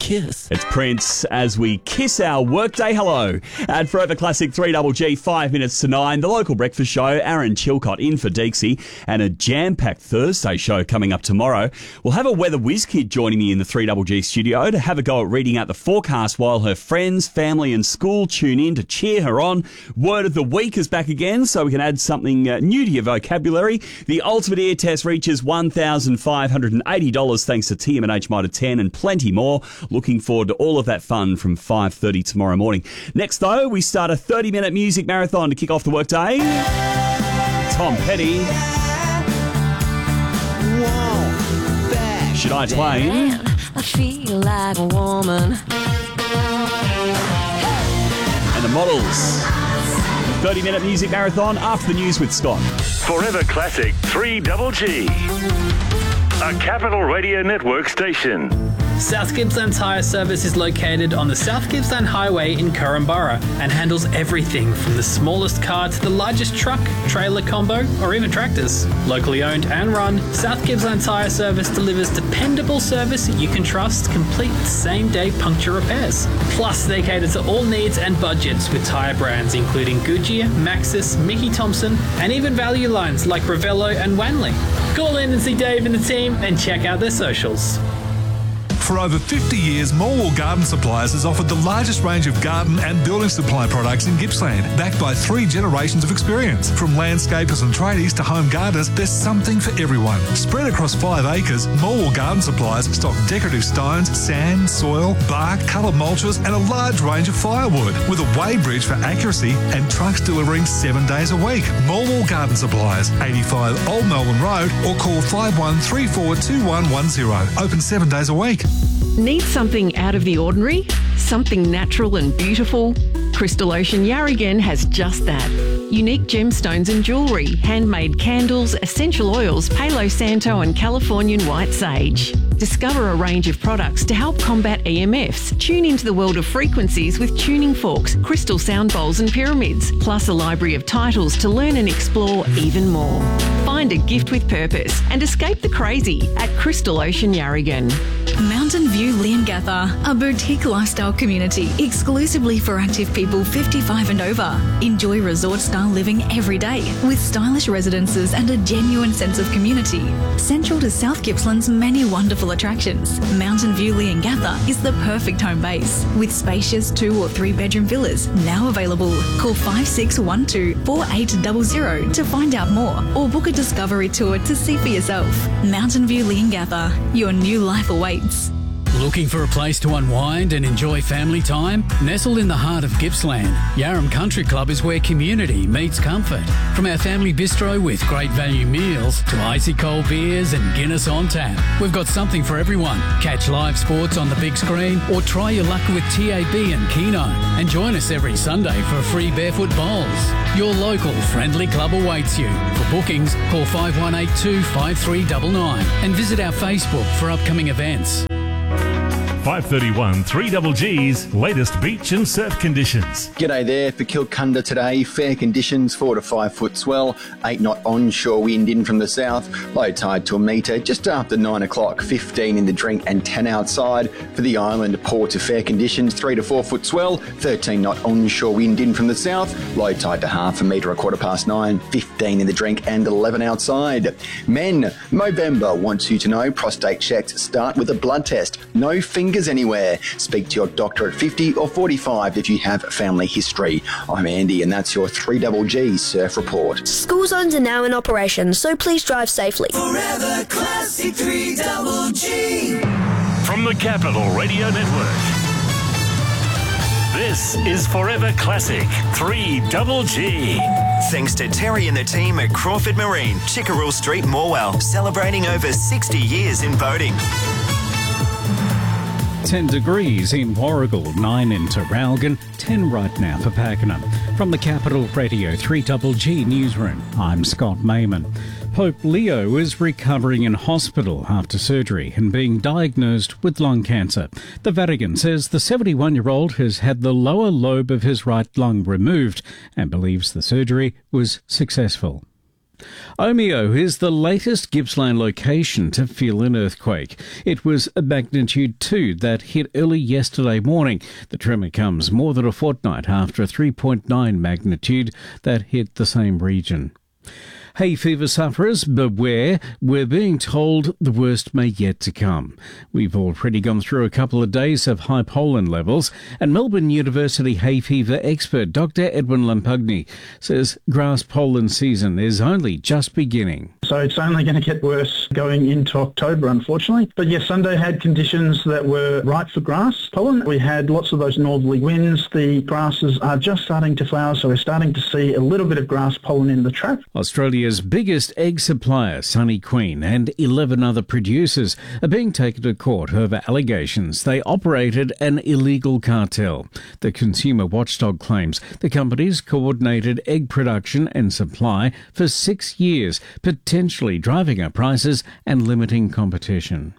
kiss. It's Prince as we kiss our workday hello. At Forever Classic 3GG, 5 minutes to 9, the local breakfast show, Aaron Chilcott in for Deeksy, and a jam-packed Thursday show coming up tomorrow. We'll have a weather whiz kid joining me in the 3GG studio to have a go at reading out the forecast while her friends, family and school tune in to cheer her on. Word of the week is back again, so we can add something new to your vocabulary. The Ultimate Ear Test reaches $1,580 thanks to TMNH Mitre 10 and plenty more. Looking forward to all of that fun from 5:30 tomorrow morning. Next, though, we start a 30-minute music marathon to kick off the workday. Tom Petty. Shania Twain. I feel like a woman. And the Models. 30-minute music marathon after the news with Scott. Forever Classic 3GG. A Capital Radio Network station. South Gippsland Tyre Service is located on the South Gippsland Highway in Korumburra and handles everything from the smallest car to the largest truck, trailer combo, or even tractors. Locally owned and run, South Gippsland Tyre Service delivers dependable service you can trust, complete same-day puncture repairs. Plus, they cater to all needs and budgets with tyre brands including Goodyear, Maxxis, Mickey Thompson, and even value lines like Ravello and Wanley. Call in and see Dave and the team and check out their socials. For over 50 years, Morwell Garden Supplies has offered the largest range of garden and building supply products in Gippsland, backed by 3 generations of experience. From landscapers and tradies to home gardeners, there's something for everyone. Spread across 5 acres, Morwell Garden Supplies stock decorative stones, sand, soil, bark, coloured mulches and a large range of firewood, with a weighbridge for accuracy and trucks delivering 7 days a week. Morwell Garden Supplies, 85 Old Melbourne Road, or call 51342110. Open 7 days a week. Need something out of the ordinary? Something natural and beautiful? Crystal Ocean Yarragon has just that. Unique gemstones and jewellery, handmade candles, essential oils, Palo Santo and Californian white sage. Discover a range of products to help combat EMFs. Tune into the world of frequencies with tuning forks, crystal sound bowls and pyramids, plus a library of titles to learn and explore even more. Find a gift with purpose and escape the crazy at Crystal Ocean Yarragon. Mountain View Leongatha, a boutique lifestyle community exclusively for active people 55 and over. Enjoy resort-style living every day with stylish residences and a genuine sense of community. Central to South Gippsland's many wonderful attractions, Mountain View Leongatha is the perfect home base with spacious 2 or 3 bedroom villas now available. Call 5612 4800 to find out more or book a discovery tour to see for yourself. Mountain View Leongatha, your new life awaits. Looking for a place to unwind and enjoy family time? Nestled in the heart of Gippsland, Yarram Country Club is where community meets comfort. From our family bistro with great value meals to icy cold beers and Guinness on tap, we've got something for everyone. Catch live sports on the big screen or try your luck with TAB and Keno. And join us every Sunday for free barefoot bowls. Your local friendly club awaits you. For bookings, call 5182 5399 and visit our Facebook for upcoming events. 531 3GG's latest beach and surf conditions. G'day there. For Kilcunda today, fair conditions, 4 to 5 foot swell, 8 knot onshore wind in from the south, low tide to a metre just after 9 o'clock, 15 in the drink and 10 outside. For the island, poor to fair conditions, 3 to 4 foot swell, 13 knot onshore wind in from the south, low tide to half a metre, 9:15, 15 in the drink and 11 outside. Men, Movember wants you to know prostate checks start with a blood test. No fingers anywhere. Speak to your doctor at 50 or 45 if you have family history. I'm Andy and that's your 3GG Surf Report. School zones are now in operation, so please drive safely. Forever Classic 3GG. From the Capital Radio Network. This is Forever Classic 3GG. Thanks to Terry and the team at Crawford Marine, Chickerell Street, Morwell, celebrating over 60 years in boating. 10 degrees in Warragul, 9 in Terralgan, 10 right now for Pakenham. From the Capital Radio 3GG Newsroom, I'm Scott Mayman. Pope Leo is recovering in hospital after surgery and being diagnosed with lung cancer. The Vatican says the 71-year-old has had the lower lobe of his right lung removed and believes the surgery was successful. Omeo is the latest Gippsland location to feel an earthquake. It was a magnitude 2 that hit early yesterday morning. The tremor comes more than a fortnight after a 3.9 magnitude that hit the same region. Hay fever sufferers, beware. We're being told the worst may yet to come. We've already gone through a couple of days of high pollen levels, and Melbourne University hay fever expert Dr. Edwin Lampugni says grass pollen season is only just beginning. So it's only going to get worse going into October, unfortunately. But yes, Sunday had conditions that were right for grass pollen. We had lots of those northerly winds. The grasses are just starting to flower, so we're starting to see a little bit of grass pollen in the trap. Australia's biggest egg supplier, Sunny Queen, and 11 other producers are being taken to court over allegations they operated an illegal cartel. The consumer watchdog claims the companies coordinated egg production and supply for 6 years, potentially driving up prices and limiting competition.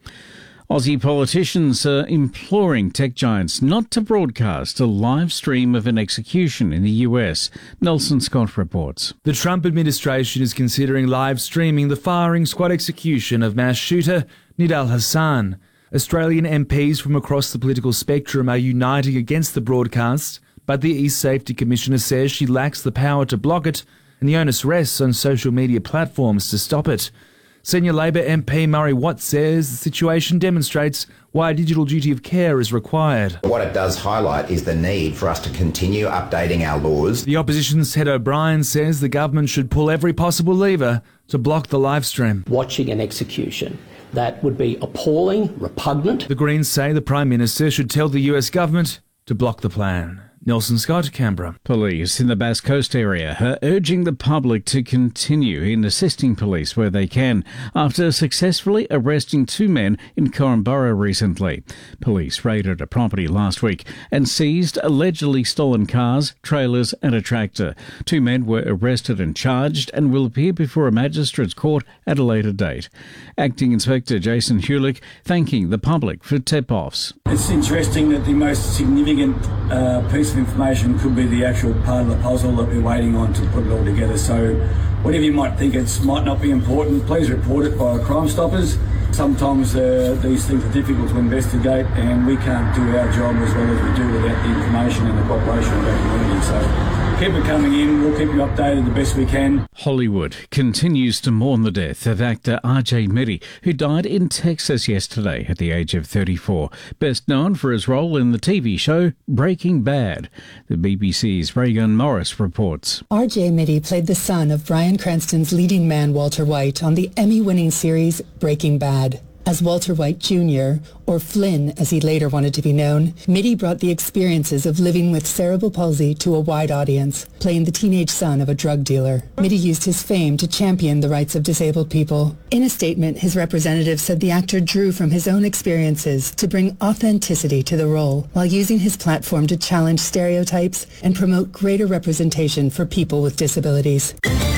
Aussie politicians are imploring tech giants not to broadcast a live stream of an execution in the US. Nelson Scott reports. The Trump administration is considering live streaming the firing squad execution of mass shooter Nidal Hassan. Australian MPs from across the political spectrum are uniting against the broadcast, but the East Safety Commissioner says she lacks the power to block it, and the onus rests on social media platforms to stop it. Senior Labor MP Murray Watt says the situation demonstrates why a digital duty of care is required. What it does highlight is the need for us to continue updating our laws. The opposition's Ted O'Brien says the government should pull every possible lever to block the live stream. Watching an execution, that would be appalling, repugnant. The Greens say the Prime Minister should tell the US government to block the plan. Nelson Scott, Canberra. Police in the Bass Coast area are urging the public to continue in assisting police where they can after successfully arresting 2 men in Corumburra recently. Police raided a property last week and seized allegedly stolen cars, trailers and a tractor. 2 men were arrested and charged and will appear before a magistrate's court at a later date. Acting Inspector Jason Hulick thanking the public for tip-offs. It's interesting that the most significant piece of information could be the actual part of the puzzle that we're waiting on to put it all together. So whatever you might think it might not be important, please report it by Crime Stoppers. Sometimes these things are difficult to investigate and we can't do our job as well as we do without the information and the cooperation of our community. So keep it coming in, we'll keep you updated the best we can. Hollywood continues to mourn the death of actor R.J. Mitty, who died in Texas yesterday at the age of 34, best known for his role in the TV show Breaking Bad. The BBC's Reagan Morris reports. R.J. Mitty played the son of Bryan Cranston's leading man Walter White on the Emmy-winning series Breaking Bad. As Walter White Jr., or Flynn as he later wanted to be known, Mitty brought the experiences of living with cerebral palsy to a wide audience, playing the teenage son of a drug dealer. Mitty used his fame to champion the rights of disabled people. In a statement, his representative said the actor drew from his own experiences to bring authenticity to the role, while using his platform to challenge stereotypes and promote greater representation for people with disabilities.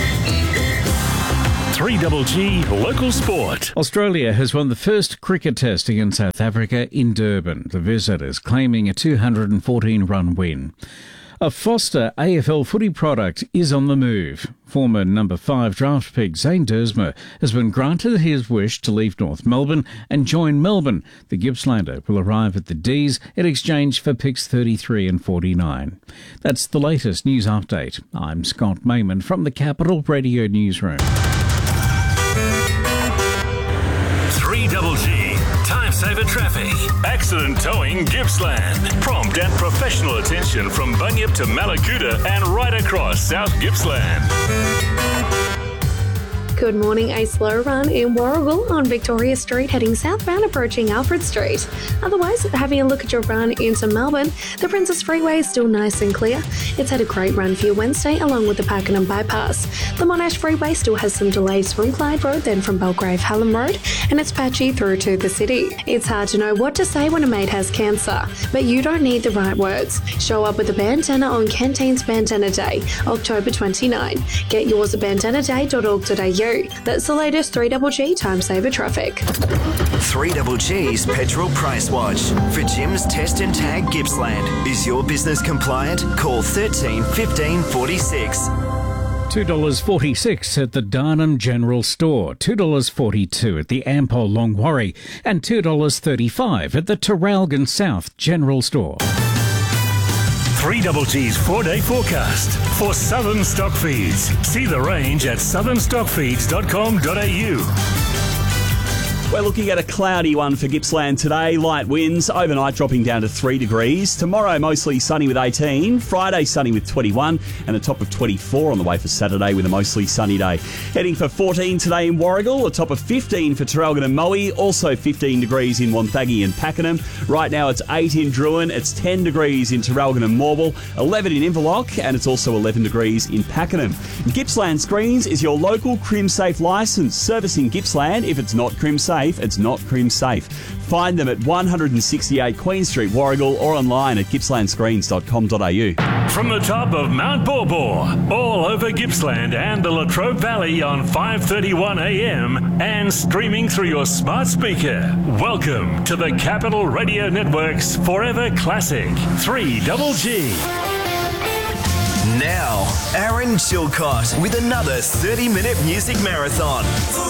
3GG Local Sport. Australia has won the first cricket test against South Africa in Durban. The visitors claiming a 214-run win. A Foster AFL footy product is on the move. Former number 5 draft pick Zane Dersma has been granted his wish to leave North Melbourne and join Melbourne. The Gippslander will arrive at the D's in exchange for picks 33 and 49. That's the latest news update. I'm Scott Mayman from the Capital Radio Newsroom. 3GG Time Saver Traffic. Accident towing Gippsland. Prompt and professional attention from Bunyip to Malakuta and right across South Gippsland. Good morning. A slow run in Warragul on Victoria Street heading southbound approaching Alfred Street. Otherwise, having a look at your run into Melbourne, the Princess Freeway is still nice and clear. It's had a great run for you Wednesday along with the Pakenham Bypass. The Monash Freeway still has some delays from Clyde Road, then from Belgrave Hallam Road, and it's patchy through to the city. It's hard to know what to say when a mate has cancer, but you don't need the right words. Show up with a bandana on Canteen's Bandana Day, October 29. Get yours at bandanaday.org.au. That's the latest 3GG Time Saver Traffic. 3GG's Petrol Price Watch. For Jim's Test and Tag Gippsland. Is your business compliant? Call 13 15 46. $2.46 at the Darnham General Store, $2.42 at the Ampol Longwarry, and $2.35 at the Traralgon South General Store. 3GG's 4-day forecast for Southern Stock Feeds. See the range at southernstockfeeds.com.au. We're looking at a cloudy one for Gippsland today. Light winds, overnight dropping down to 3 degrees. Tomorrow, mostly sunny with 18. Friday, sunny with 21. And a top of 24 on the way for Saturday with a mostly sunny day. Heading for 14 today in Warragul. A top of 15 for Traralgon and Moe. Also 15 degrees in Wonthaggi and Pakenham. Right now, it's 8 in Druin. It's 10 degrees in Traralgon and Morwell. 11 in Inverloch. And it's also 11 degrees in Pakenham. Gippsland Screens is your local CrimSafe licence. Servicing Gippsland, if it's not CrimSafe, it's not CrimSafe. Find them at 168 Queen Street, Warragul, or online at gippslandscreens.com.au. From the top of Mount Baw Baw, all over Gippsland and the Latrobe Valley on 5:31 a.m. and streaming through your smart speaker. Welcome to the Capital Radio Network's Forever Classic 3GG. Now, Aaron Chilcott with another 30-minute music marathon.